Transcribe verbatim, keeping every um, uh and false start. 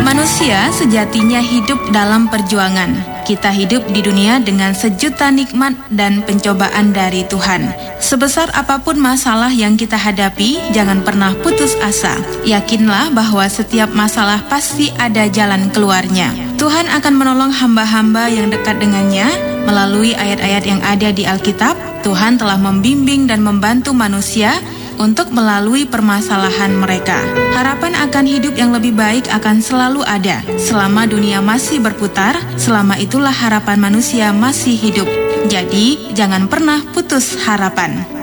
Manusia sejatinya hidup dalam perjuangan. Kita hidup di dunia dengan sejuta nikmat dan pencobaan dari Tuhan. Sebesar apapun masalah yang kita hadapi, jangan pernah putus asa. Yakinlah bahwa setiap masalah pasti ada jalan keluarnya. Tuhan akan menolong hamba-hamba yang dekat dengannya. Melalui ayat-ayat yang ada di Alkitab, Tuhan telah membimbing dan membantu manusia untuk melalui permasalahan mereka. Harapan akan hidup yang lebih baik akan selalu ada. Selama dunia masih berputar, selama itulah harapan manusia masih hidup. Jadi, jangan pernah putus harapan.